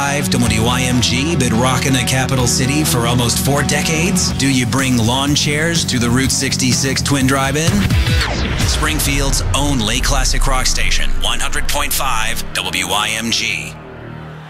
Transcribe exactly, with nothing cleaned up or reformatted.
W I M G been rocking the capital city for almost four decades? Do you bring lawn chairs to the Route sixty-six Twin Drive-In? Springfield's own Lake Classic Rock Station, one hundred point five W I M G.